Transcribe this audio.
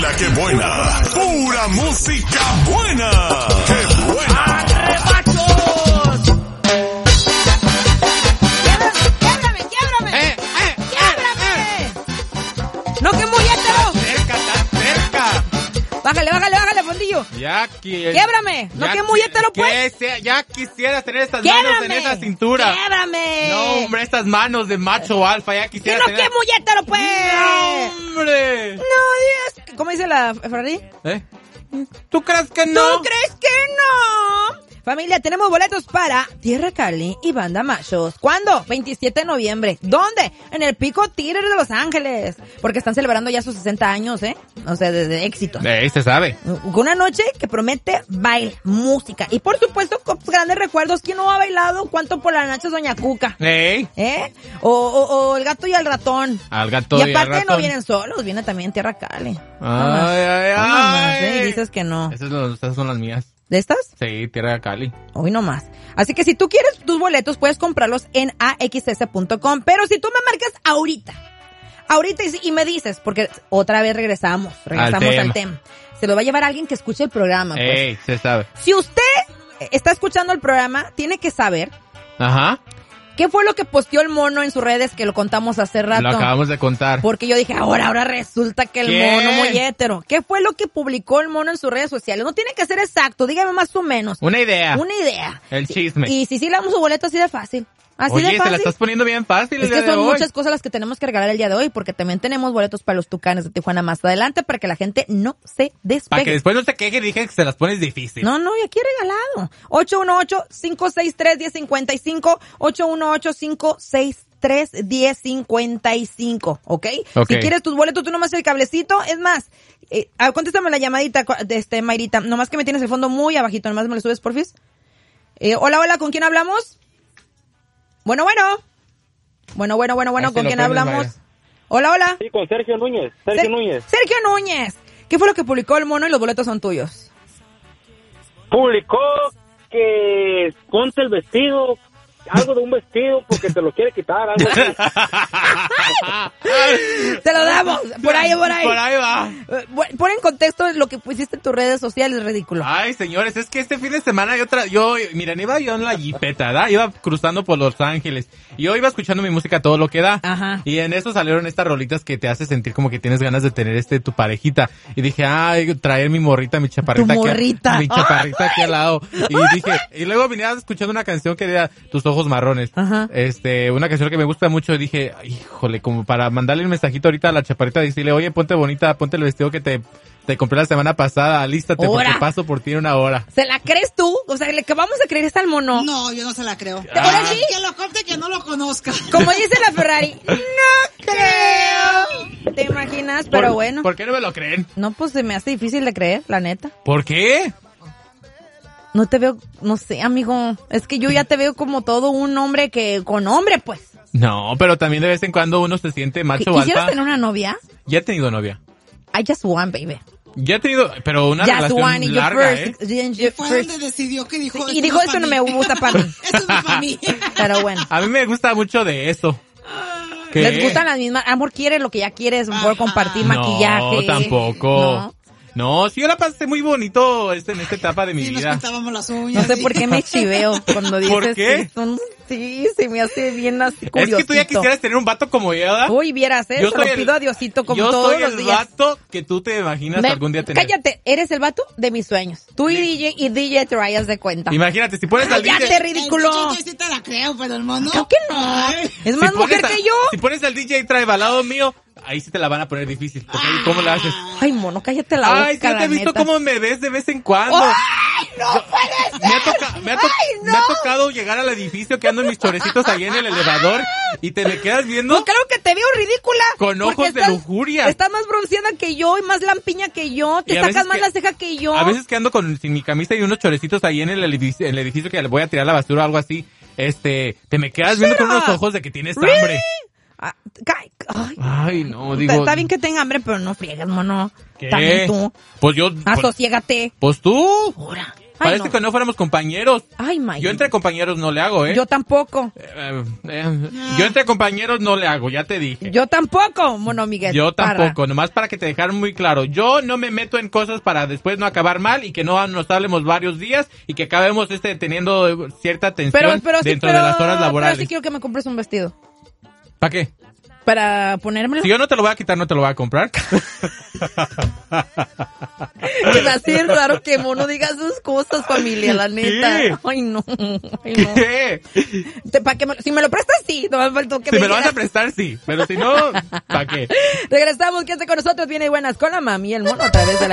mala que buena. Pura música buena. ¡Qué buena! ¡Arrebachos! ¡Quiebrame! ¡No, que muy hétero! Tan cerca. Bájale, fondillo. Ya ¡Quiebrame! ¡No, que muy hétero, pues! Ya quisieras tener estas manos en esa cintura. ¡Quiebrame! No, hombre, estas manos de macho alfa, ya ¡Que quisieras no, tener... que muy hétero, pues! ¡No, hombre! No digas... ¿Cómo dice la Ferrari? ¿Tú crees que no? ¿Tú crees que no? Familia, tenemos boletos para Tierra Cali y Banda Machos. ¿Cuándo? 27 de noviembre. ¿Dónde? En el Pico Theater de Los Ángeles. Porque están celebrando ya sus 60 años, O sea, de éxito. Se sabe. Una noche que promete baile, música. Y por supuesto, con grandes recuerdos. ¿Quién no ha bailado? ¿Cuánto por la noche Doña Cuca? O el gato y el ratón. Al gato y al ratón. aparte no vienen solos, viene también Tierra Cali. Ay. Y dices que no. Esas son las mías. ¿De estas? Sí, Tierra Cali. Hoy no más. Así que si tú quieres tus boletos, puedes comprarlos en axs.com. Pero si tú me marcas ahorita y me dices, porque otra vez regresamos al tema. Se lo va a llevar alguien que escuche el programa. Pues. Se sabe. Si usted está escuchando el programa, tiene que saber. Ajá. ¿Qué fue lo que posteó el mono en sus redes que lo contamos hace rato? Lo acabamos de contar. Porque yo dije, ahora resulta que el mono muy hétero. ¿Qué fue lo que publicó el mono en sus redes sociales? No tiene que ser exacto, dígame más o menos. Una idea. El chisme. Y si sí le damos su boleto así de fácil. Así Oye, de fácil. te la estás poniendo bien fácil Es que son muchas cosas las que tenemos que regalar el día de hoy, porque también tenemos boletos para los Tucanes de Tijuana más adelante, para que la gente no se despegue. Para que después no se queje y dije que se las pones difícil. No, y aquí regalado. 818-563-1055, 818-563-1055, ¿ok? Si quieres tus boletos, tú nomás el cablecito. Es más, contéstame la llamadita, Mayrita. Nomás que me tienes el fondo muy abajito, nomás me lo subes, porfis. Hola, ¿con quién hablamos? Bueno, ¿con quién hablamos? Vaya. Hola. Sí, con Sergio Núñez. Sergio Núñez. ¿Qué fue lo que publicó el mono y los boletos son tuyos? Publicó que ponte el vestido, algo de un vestido porque te lo quiere quitar. Algo Te lo damos. Por ahí. Por ahí va. Pon en contexto lo que pusiste en tus redes sociales, ridículo. Ay, señores, es que este fin de semana miren, iba yo en la jipeta, ¿verdad? Iba cruzando por Los Ángeles. Y yo iba escuchando mi música todo lo que da. Ajá. Y en eso salieron estas rolitas que te hace sentir como que tienes ganas de tener tu parejita. Y dije, traer mi morrita, mi chaparrita. Mi chaparrita aquí al lado. Y luego venía escuchando una canción que era Tus ojos marrones. Ajá. Una canción que me gusta mucho. Y dije, híjole, como para mandarle un mensajito ahorita a la chaparrita, decirle, oye, ponte bonita, ponte el vestido que te compré la semana pasada, alístate porque paso por ti en una hora. ¿Se la crees tú? O sea, ¿que vamos a creer al mono? No, yo no se la creo. ¿Ahora sí? Que lo corte, que no lo conozca. Como dice la Ferrari, no creo. ¿Te imaginas? Pero bueno. ¿Por qué no me lo creen? No, pues se me hace difícil de creer, la neta. ¿Por qué? No te veo, no sé, amigo. Es que yo ya te veo como todo un hombre con hombre, pues. No, pero también de vez en cuando uno se siente macho alfa. ¿Quisieras tener una novia? Ya he tenido novia. I just one, baby. Ya he tenido, pero una relación larga, Fue donde decidió que dijo... Y dijo, eso no me gusta para mí. Eso no es para mí. Pero bueno. A mí me gusta mucho de eso. Les gustan las mismas. Amor quiere lo que ya quieres, por compartir maquillaje. No, tampoco. No, sí, yo la pasé muy bonito en esta etapa de mi vida. Nos pintábamos las uñas. No sé por qué me chiveo cuando dices. ¿Por qué? Sí, se me hace bien así curiosito. Es que tú ya quisieras tener un vato como yo, ¿verdad? Uy, vieras, se lo pido a Diosito como todos los días. Yo soy el vato que tú te imaginas algún día tener. Cállate, eres el vato de mis sueños. Tú y DJ te vayas de cuenta. Imagínate, si pones al DJ... ¡Cállate, ridículo! Yo sí te la creo, pero el mono... Creo que no. Es más mujer que yo. Si pones al DJ Tribe al lado mío... Ahí sí te la van a poner difícil. Porque ¿cómo la haces? Ay, mono, cállate la boca. Ay, sí, te he visto cómo me ves de vez en cuando. ¡Ay, no puede ser! Me ha tocado llegar al edificio que ando en mis chorecitos ahí en el elevador y te me quedas viendo. No, claro que te veo ridícula. Con ojos de lujuria. Estás más bronceada que yo y más lampiña que yo. Te sacas más la ceja que yo. A veces que ando sin mi camisa y unos chorecitos ahí en el edificio que le voy a tirar la basura o algo así. Te me quedas viendo con unos ojos de que tienes hambre. Ay, no, digo... Está bien que tenga hambre, pero no friegues, mono. ¿Qué? También tú. Pues yo... Asociégate. Pues tú. Ahora. Parece que no fuéramos compañeros. Ay, Mike. Yo entre compañeros no le hago, Yo tampoco. Yo entre compañeros no le hago, ya te dije. Yo tampoco, Mono Miguel. Yo tampoco, nomás para que te dejaran muy claro. Yo no me meto en cosas para después no acabar mal y que no nos hablemos varios días y que acabemos teniendo cierta tensión dentro de las horas laborales. Pero sí quiero que me compres un vestido. ¿Para qué? Para ponérmelo. Si yo no te lo voy a quitar, no te lo voy a comprar. Se me hace raro que Mono diga sus cosas, familia, la neta. ¿Qué? Ay, no. ¿Qué? Si me lo prestas, sí. No me faltó que Si me me lo digas. vas a prestar, sí. Pero si no, ¿para qué? Regresamos, quédate con nosotros. Viene Buenas con la Mami y el Mono a través de la